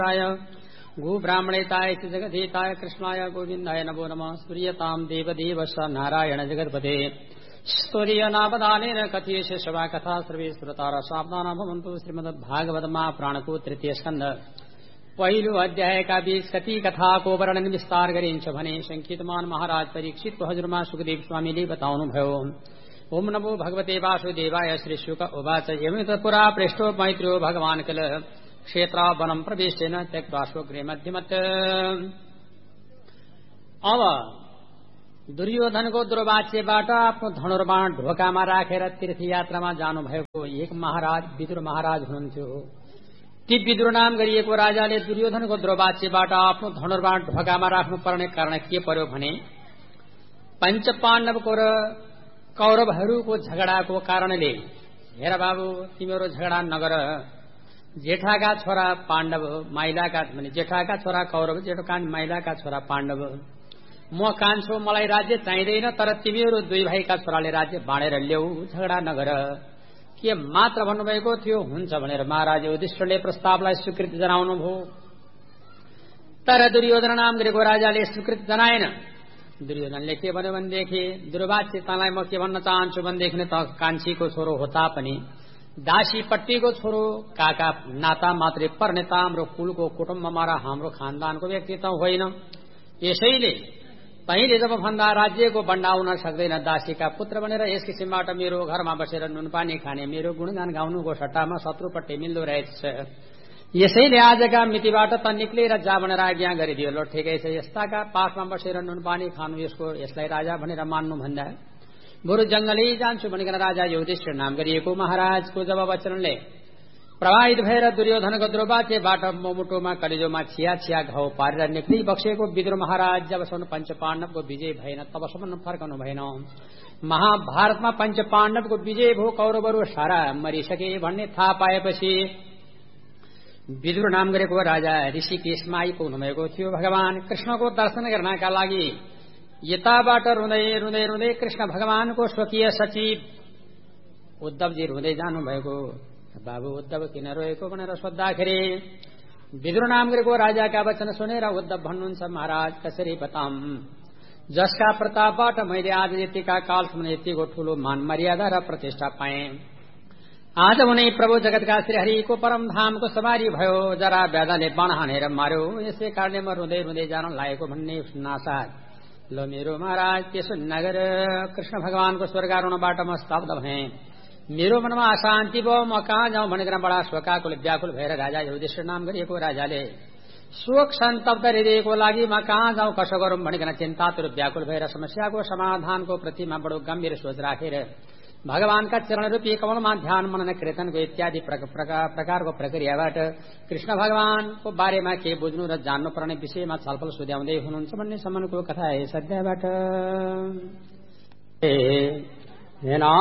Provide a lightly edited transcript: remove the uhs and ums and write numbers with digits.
Go ब्राह्मणेताय जगदीताय कृष्णाय गोविंदाय नमो नमः। सूर्यताम देवदेव स नारायण जगत्पते स्तोर्यनावधानेन कथयेष शवा कथा सर्वे श्रोतार सावधाना भवन्तु। श्रीमद्भागवत महापुराणको तृतीय स्कन्ध पहिलो अध्याय का 20 कति कथा को वर्णन विस्तार गरिन्छ भने संकीर्तमान महाराज परीक्षित हजुरमा सुखदेव स्वामीले बताउनुभयो। ओम नमो भगवते वासुदेवाय। श्री शुक उवाच एवं पुरा पृष्ठो मैत्र्यो भगवान् किल क्षेत्र वनम प्रवेशेन त्यक्त्वा स्वगृहे मध्यमत्। अब दुर्योधनको दुर्वाच्यबाट आफ्नो धनुर्बाण ढोकामा राखेर तीर्थयात्रामा जानुभएको एक महाराज विदुर महाराज हुनुहुन्थ्यो। ती विदुर नाम गरिएको राजाले दुर्योधनको दुर्वाच्यबाट आफ्नो धनुर्बाण ढोकामा राख्नु पर्ने कारण के पर्यो भने पंच पाण्डवको र कौरवहरूको झगडाको कारणले हेर बाबु तिम्रो झगडा नगर। जेठाका छोरा पाण्डव माइलाका जेठाका छोरा कौरव जेठा माइलाका छोरा पाण्डव म कान्छो मलाई राज्य चाहिँदैन तर तिमीहरू दुई भाइका छोराले राज्य बाँडेर ल्याऊ झगडा नगर के मात्र भन्नुभएको थियो। हुन्छ भनेर महाराज युधिष्ठिरले प्रस्तावलाई स्वीकृति जनाउनु भयो। तर दुर्योधन नाम गरेको राजाले स्वीकृति जनाएन। दुर्योधनले के भन्यो भनेदेखि दुर्वाच्यतालाई म के भन्न चाहन्छु भनेदेखि त कान्छीको छोरो हो तापनि दासी पट्टीको छोरो काका नाता मात्रै पर्ने त हाम्रो कुलको कुटुम्बमा र हाम्रो खानदानको व्यक्ति त होइन। यसैले पहिले जब भन्दा राज्यको बण्डा हुन सक्दैन दासीका पुत्र भनेर यस किसिमबाट मेरो घरमा बसेर नुनपानी खाने मेरो गुणगान गाउनुको सट्टामा शत्रुपट्टि मिल्दो रहेछ। यसैले आजका मितिबाट त निक्लेर जा भनेर आज्ञा गरिदियो। ल ठिकै छ यस्ताका पासमा बसेर नुनपानी खानु यसलाई राजा भनेर मान्नु भन्दा बरु जंगलै जान्छु भनिकन राजा युधिष्ठिर नाम गरिएको महाराजको जब वचनले प्रभावित भएर दुर्योधनको दुर्वाच्यबाट मुटुमा कलेजोमा छिया छिया घाउ पारेर निक्ली बक्सेको विदुर महाराज जबसम्म पंच पाण्डवको विजय भएन तबसम्म फर्कनु भएन। महाभारतमा पंच पाण्डवको विजय भयो कौरवहरू सारा मरिसके भन्ने थाहा पाएपछि विदुर नाम गरेको राजा ऋषिकेशमा आइपुग्नु भएको थियो। भगवान कृष्णको दर्शन गर्नका लागि यताबाट रुँदै रुँदै रुँदै कृष्ण भगवानको स्वकीय सचिव उद्धवजी रुँदै जानु भएको। बाबु उद्धव किन रोएको भनेर सोद्धाखेरि विदुर नाम गरेको राजाका वचन सुनेर उद्धव भन्नुहुन्छ महाराज कसरी बताम जसका प्रतापबाट मैले आज यतिका कालसम्म यतिको ठूलो मान मर्यादा र प्रतिष्ठा पाएँ। आज उनी प्रभु जगतका श्री हरिको परम धामको सवारी भयो। जरा व्याधले बाण हानेर मार्यो यसै कारणले म रुँदै रुँदै जान लागेको भन्ने नासाथ लो मेरो महाराज त्यसो नगर कृष्ण भगवानको स्वर्गारोहणबाट म स्तब्ध भएँ। मेरो मनमा अशान्ति भयो म कहाँ जाउँ भनेर बडा शोकाकुल व्याकुल भएर राजा युधिष्ठिर नाम गरिएको राजाले शोक सन्तप्त हृदयको लागि म कहाँ जाउँ कसो गरौँ भनिकन चिन्तातुर व्याकुल भएर समस्याको समाधानको प्रतिमा बडो गम्भीर सोच राखेर भगवानका चरण रूपी कमलमा ध्यान मनन कीर्तनको इत्यादि प्रकारको प्रक्रियाबाट कृष्ण भगवानको बारेमा के बुझ्नु र जान्नु पर्ने विषयमा छलफल सुध्याउँदै हुनुहुन्छ भन्ने सम्मको कथा यस अध्यायबाट